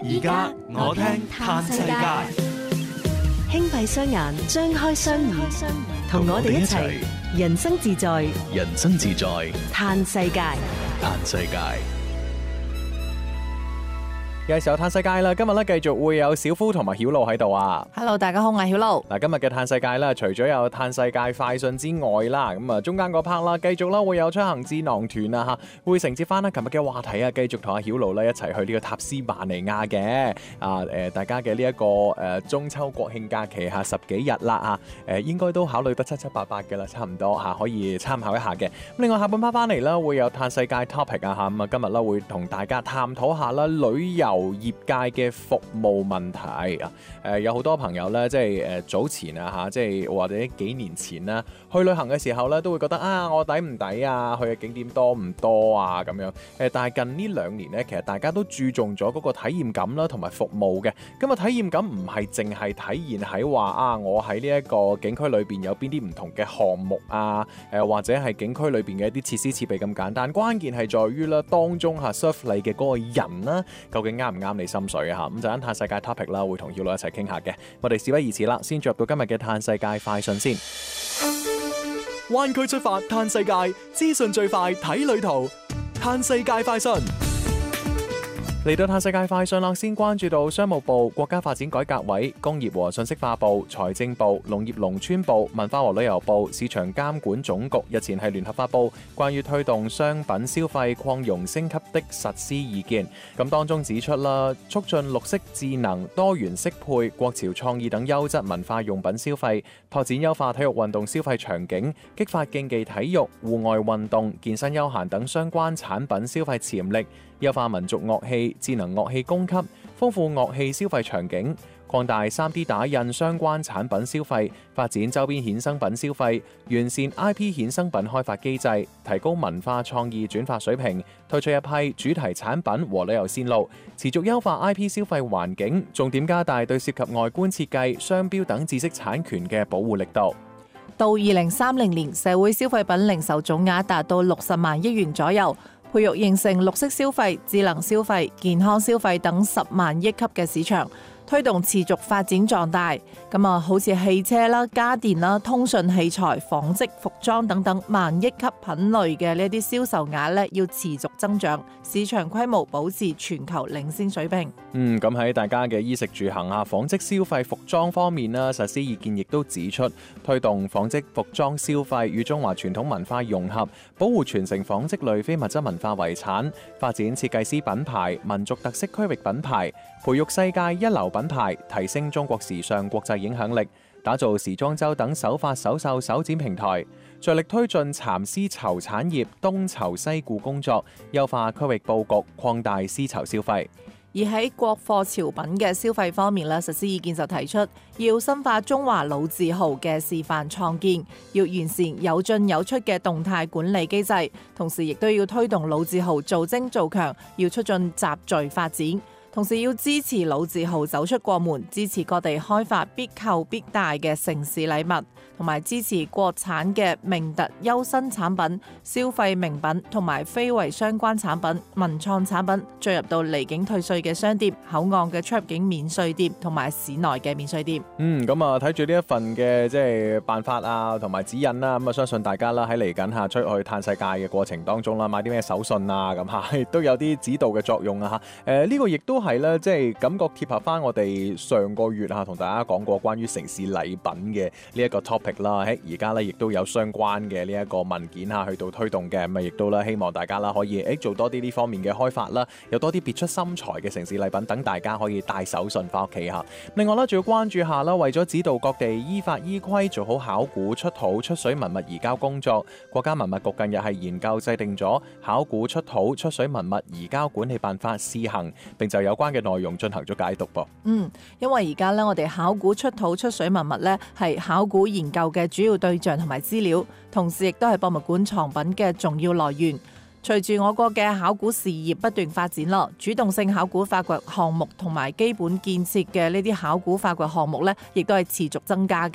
而家我聽嘆世界， 輕閉雙眼，張開雙耳，同我哋一齊人生自在， 人生自在， 嘆世界。 嘆世界。 有時候嘆世界啦，今日咧繼續會有小夫同埋曉露喺度啊。 Hello， 大家好，我係曉露。 嗱，今日嘅嘆世界咧，除咗有嘆世界快訊之外啦，咁啊中間嗰 part 啦，繼續啦會有出行智囊團啊吓，會承接翻啦琴日嘅話題啊，繼續同阿曉露咧一齊去呢個塔斯馬尼亞嘅大家嘅呢一個中秋國慶假期吓10幾日啦吓，應該都考慮得七七八八嘅啦，差唔多吓，可以參考一下嘅。咁另外下半 part 翻嚟啦，會有嘆世界 topic 啊吓，咁啊今日啦會同大家探討下啦旅遊業界嘅服務問題啊，有好多朋友咧，即係早前啊嚇，即係或者幾年前啦，去旅行嘅時候咧，都會覺得啊，我抵唔抵啊？去嘅景點多唔多啊？咁樣但係近呢2年咧，其實大家都注重咗嗰個體驗感啦，同埋服務嘅。咁啊，體驗感唔係淨係體現喺話啊，我喺呢一個景區裏邊有邊啲唔同嘅項目啊，或者係景區裏邊嘅一啲設施設備咁簡單。關鍵係在於啦，當中嚇 serve 你嘅嗰個人啦，究竟啱唔啱你心水啊？咁就喺嘆世界 topic 啦，會同曉露一齊傾下嘅。我哋事不宜遲啦，先進入到今日嘅嘆世界快訊先。 灣區出發嘆世界，資訊最快睇旅途。嘆世界快訊。 嚟到嘆世界快訊啦，先關注到商務部、國家發展改革委、工業和信息化部、財政部、農業農村部、文化和旅遊部、市場監管總局日前係聯合發布關於推動商品消費擴容升級的實施意見。咁當中指出啦，促進綠色智能、多元適配、國潮創意等優質文化用品消費，拓展優化體育運動消費場景，激發競技體育、戶外運動、健身休閒等相關產品消費潛力，優化民族樂器、智能樂器供給，豐富樂器消費場景，擴大 3D 打印相關產品消費，發展周邊衍生品消費，完善 IP 衍生品開發機制，提高文化創意轉化水平，推出一批主題產品和旅遊線路，持續優化 IP 消費環境，重點加大對涉及外觀設計、商標等知識產權嘅保護力度。 到2030年，社會消費品零售總額達到60萬億元左右。培育形成綠色消費、智能消費、健康消費等10萬億級嘅市場，推動持續發展壯大。咁啊，好似汽車啦、家電啦、通訊器材、紡織、服裝等等萬億級品類嘅呢啲銷售額咧，要持續增長，市場規模保持全球領先水平。 咁喺大家嘅衣食住行啊、紡織消費、服裝方面啦，實施意見亦都指出，推動紡織服裝消費與中華傳統文化融合，保護傳承紡織類非物質文化遺產，發展設計師品牌、民族特色區域品牌，培育世界一流品牌，提升中國時尚國際影響力，打造時裝周等手法手繡手展平台，着力推進蠶絲綢產業東綢西顧工作，優化區域佈局，擴大絲綢消費。 而喺國貨潮品嘅消費方面咧，實施意見就提出要深化中華老字號嘅示範創建，要完善有進有出嘅動態管理機制，同時亦都要推動老字號做精做強，要促進集聚發展。同時要支持老字號走出國門，支持各地開發必購必帶嘅城市禮物，同埋支持國產嘅名特優新產品、消費名品同埋非遺相關產品、文創產品進入到離境退稅嘅商店、口岸嘅出入境免稅店同埋市內嘅免稅店。 咁啊睇住呢一份嘅即係辦法啊，同埋指引啦，咁啊相信大家啦喺嚟緊出去嘆世界嘅過程當中啦，買啲咩手信啊咁嚇，都有啲指導嘅作用啊嚇。呢個亦都係咧，即係感覺貼合翻我哋上個月同大家講過關於城市禮品嘅呢一個 topic 啦。喺而家咧，亦都有相關嘅呢一個文件去到推動嘅，咁啊亦都咧希望大家啦可以做多啲呢方面嘅開發啦，有多啲別出心裁嘅城市禮品，等大家可以帶手信翻屋企嚇。另外啦，仲要關注下啦，為咗指導各地依法依規做好考古出土出水文物移交工作，國家文物局近日係研究制定咗考古出土出水文物移交管理辦法試行，並就有關嘅內容進行咗解讀噃。 因為而家咧，我哋考古出土出水文物咧係考古研究嘅主要對象同埋資料，同時亦都係博物館藏品嘅重要來源。隨住我國嘅考古事業不斷發展啦，主動性考古發掘項目同埋基本建設嘅呢啲考古發掘項目咧，亦都係持續增加嘅。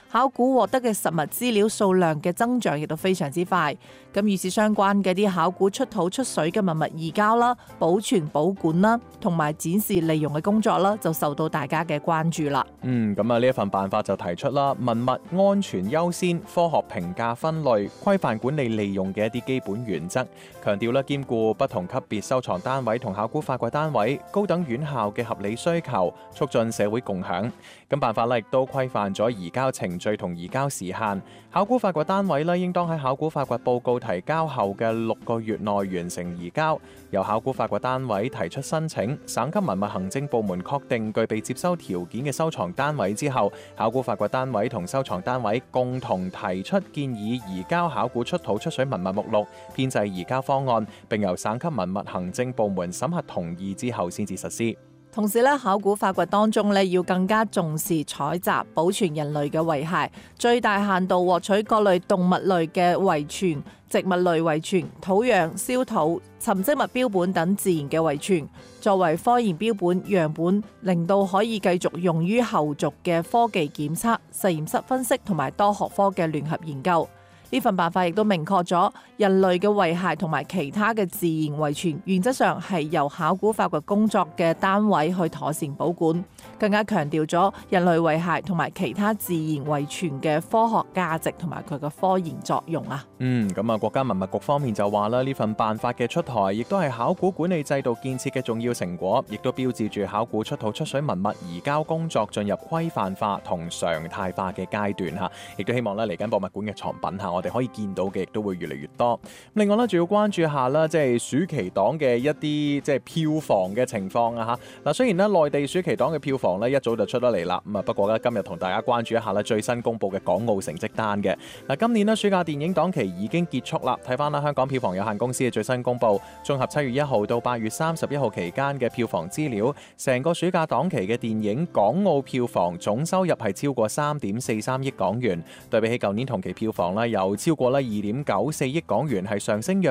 考古獲得嘅實物資料數量嘅增長亦都非常之快。咁與此相關嘅啲考古出土出水嘅文物移交啦、保存保管啦，同埋展示利用嘅工作啦，就受到大家嘅關注啦。 咁啊呢一份辦法就提出啦，文物安全優先、科學評價分類、規範管理利用嘅一啲基本原則，強調兼顧不同級別收藏單位同考古發掘單位、高等院校嘅合理需求，促進社會共享。咁辦法亦都規範咗移交程序同移交時限。考古發掘單位應當喺考古發掘報告提交後嘅6個月內完成移交。由考古發掘單位提出申請，省級文物行政部門確定具備接收條件嘅收藏單位之後，考古發掘單位同收藏單位共同提出建議移交考古出土出水文物目錄，編製移交方案，並由省級文物行政部門審核同意之後先至實施。 同時咧，考古發掘當中咧，要更加重視採集、保存人類嘅遺骸，最大限度獲取各類動物類嘅遺傳、植物類遺傳、土壤、燒土、沉積物標本等自然嘅遺傳，作為科研標本樣本，令到可以繼續用於後續嘅科技檢測、實驗室分析同埋多學科嘅聯合研究。呢份辦法亦都明確咗人類嘅遺骸同埋其他嘅自然遺傳，原則上係由考古發掘工作嘅單位去妥善保管，更加強調咗人類遺骸同埋其他自然遺傳嘅科學價值同埋佢嘅科研作用啊。 咁啊，國家文物局方面就話啦，呢份辦法嘅出台，亦都係考古管理制度建設嘅重要成果，亦都標誌住考古出土出水文物移交工作進入規範化同常態化嘅階段嚇，亦都希望咧嚟緊博物館嘅藏品嚇，我哋可以見到嘅亦都會越嚟越多。另外咧，仲要關注下啦，即係暑期檔嘅一啲即係票房嘅情況啊嚇。嗱，雖然咧內地暑期檔嘅票房咧一早就出得嚟啦，咁啊不過咧今日同大家關注一下咧最新公布嘅港澳成績單嘅。嗱，今年咧暑假電影檔期已經結束啦，睇翻啦香港票房有限公司嘅最新公布，綜合7月1號到8月31號期間嘅票房資料，成個暑假檔期嘅電影港澳票房總收入係超過3.43億港元，對比起舊年同期票房咧有超過2.94億港元，係上升約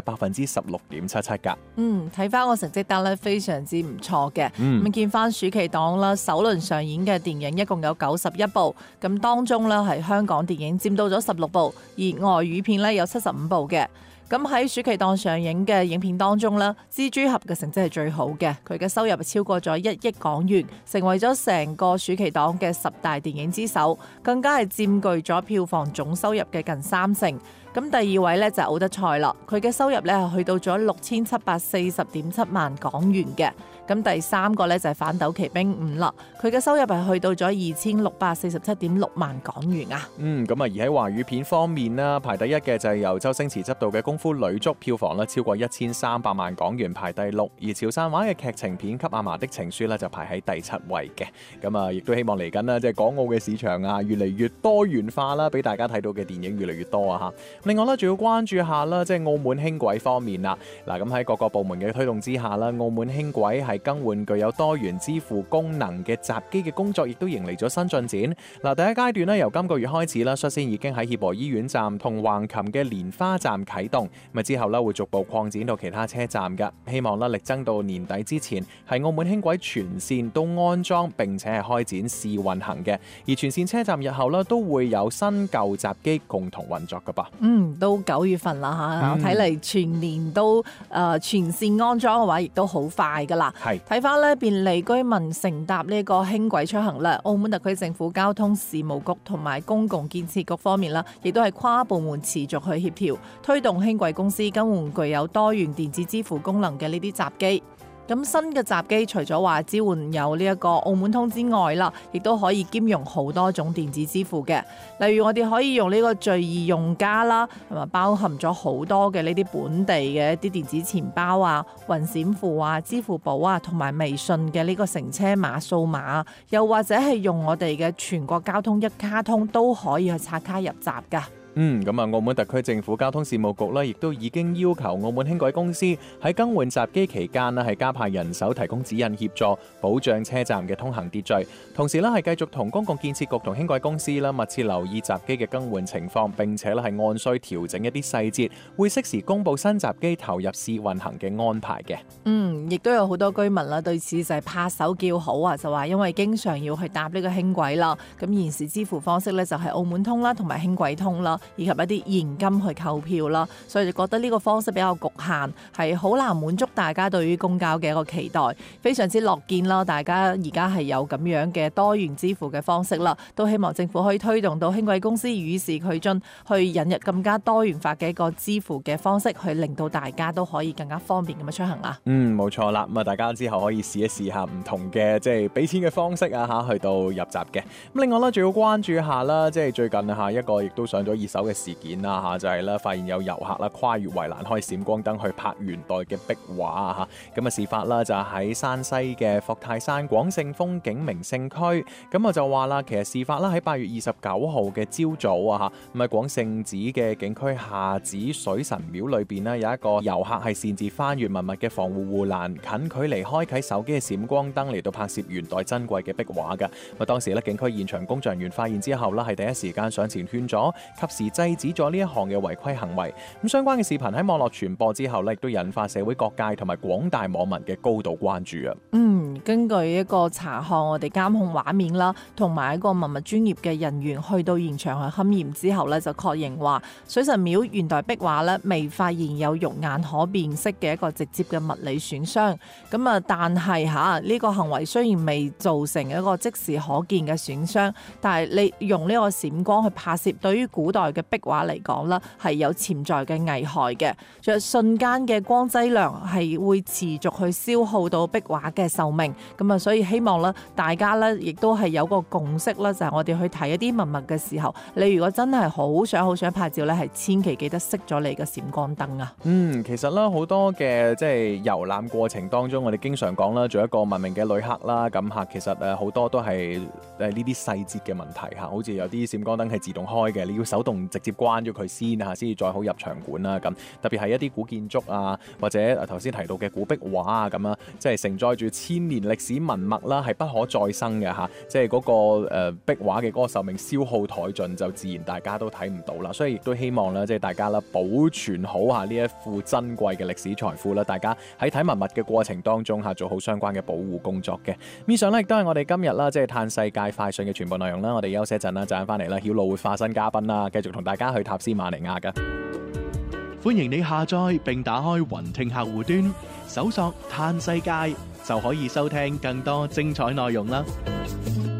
16.77%㗎。 睇翻個成績單咧，非常之唔錯嘅。咁見翻暑期檔啦，首輪上映嘅電影一共有91部，咁當中咧係香港電影佔到咗16部，而外語片咧有75部嘅。咁喺暑期檔上映嘅影片當中咧，蜘蛛俠嘅成績係最好嘅，佢嘅收入超過咗1億港元，成為咗成個暑期檔嘅10大電影之首，更加係佔據咗票房總收入嘅近30%。咁第二位咧就係奧德賽啦，佢嘅收入咧係去到咗6740.7萬港元嘅。咁第三個咧就係反斗奇兵5啦，佢嘅收入係去到咗2647.6萬港元啊。 咁啊而喺華語片方面啦，排第一嘅就係由周星馳執導嘅功夫女足，票房咧超過1300萬港元，排第6。而潮汕話嘅劇情片給阿嫲的情書咧就排喺第7位嘅。咁啊亦都希望嚟緊啦，即係港澳嘅市場啊越嚟越多元化啦，俾大家睇到嘅電影越嚟越多啊嚇。另外咧，仲要關注下啦，即係澳門輕軌方面啦。嗱，咁喺各個部門嘅推動之下啦，澳門輕軌係更換具有多元支付功能嘅閘機嘅工作，亦都迎嚟咗新進展。嗱，第一階段咧，由今個月開始啦，率先已經喺協和醫院站同橫琴嘅蓮花站啟動，咁之後咧會逐步擴展到其他車站嘅。希望咧力爭到年底之前，係澳門輕軌全線都安裝並且係開展試運行嘅。而全線車站日後咧都會有新舊閘機共同運作㗎噃。 都9月份啦嚇，睇嚟全年都全線安裝嘅話，亦都好快噶啦。睇翻咧便利居民乘搭呢個輕軌出行咧，澳門特區政府交通事務局同埋公共建設局方面啦，亦都係跨部門持續去協調，推動輕軌公司更換具有多元電子支付功能嘅呢啲閘機。咁新嘅閘機除咗話支援有呢一個澳門通之外啦，亦都可以兼容好多種電子支付嘅。例如我哋可以用呢個最易用家啦，係咪包含咗好多嘅呢啲本地嘅一啲電子錢包啊、雲閃付啊、支付寶啊，同埋微信嘅呢個乘車碼掃碼，又或者係用我哋嘅全國交通一卡通都可以去刷卡入閘㗎。 咁啊，澳門特區政府交通事務局呢，亦都已經要求澳門輕軌公司喺更換閘機期間呢，係加派人手提供指引協助，保障車站嘅通行秩序。同時呢，係繼續同公共建設局同輕軌公司啦密切留意閘機嘅更換情況，並且咧係按需調整一啲細節，會適時公佈新閘機投入試運行嘅安排嘅。 亦都有好多居民啦，對此就係拍手叫好啊！就話因為經常要去搭呢個輕軌啦，咁現時支付方式咧就係澳門通啦，同埋輕軌通啦，以及一啲現金去購票啦，所以就覺得呢個方式比較局限，係好難滿足大家對於公交嘅一個期待。非常之樂見啦，大家而家係有咁樣嘅多元支付嘅方式啦，都希望政府可以推動到輕軌公司與時俱進，去引入更加多元化嘅一個支付嘅方式，去令到大家都可以更加方便咁樣出行啦。 冇錯啦，咁啊，大家之後可以試一試下唔同嘅即係俾錢嘅方式啊嚇，去到入閘嘅。咁另外咧，仲要關注下啦，即係最近嚇一個亦都上咗熱搜嘅事件啦嚇，就係咧發現有遊客啦跨越圍欄開閃光燈去拍元代嘅壁畫啊嚇。咁啊事發啦就喺山西嘅霍泰山廣勝風景名勝區。咁啊就話啦，其實事發啦喺8月29號嘅朝早啊嚇，咁喺廣勝寺嘅景區下寺水神廟裏邊呢，有一個遊客係擅自翻越文物嘅防護護欄，近距離開啟手機嘅閃光燈嚟到拍攝元代珍貴嘅壁畫㗎。咁當時咧景區現場工作人員發現之後咧，係第一時間上前勸阻，及時制止咗呢一項嘅違規行為。咁相關嘅視頻喺網絡傳播之後咧，亦都引發社會各界同埋廣大網民嘅高度關注啊。 根據一個查看我哋監控畫面啦，同埋一個文物專業嘅人員去到現場去勘驗之後咧，就確認話水神廟元代壁畫咧未發現有肉眼可辨識嘅一個直接嘅物理損傷。咁啊，但係呢個行為雖然未造成一個即時可見嘅損傷，但係你用呢個閃光去拍攝，對於古代嘅壁畫嚟講啦，係有潛在嘅危害嘅。仲有瞬間嘅光劑量係會持續去消耗到壁畫嘅壽命。咁啊，所以希望咧，大家咧亦都係有個共識啦，就係我哋去睇一啲文物嘅時候，你如果真係好想拍照咧，係千祈記得熄咗你嘅閃光燈啊。 其實咧好多嘅即係遊覽過程當中，我哋經常講啦，做一個文明嘅旅客啦，咁嚇其實好多都係呢啲細節嘅問題嚇，好似有啲閃光燈係自動開嘅，你要手動直接關咗佢先嚇，先至再好入場館啦。咁特別係一啲古建築啊，或者頭先提到嘅古壁畫啊咁啊，即係承載住千年歷史文物啦，係不可再生嘅嚇，即係嗰個壁畫嘅嗰個壽命消耗殆盡，就自然大家都睇唔到啦。所以亦都希望啦，即係大家啦保存好下呢一副珍貴嘅歷史財富啦，大家喺睇文物嘅過程當中嚇做好相關嘅保護工作嘅。以上咧亦都係我哋今日啦，即係嘆世界快訊嘅全部內容啦。我哋休息一陣啦，陣間翻嚟啦，曉露會化身嘉賓啦，繼續同大家去塔斯馬尼亞噶。 歡迎你下載並打開雲聽客戶端，搜索嘆世界就可以收聽更多精彩內容啦。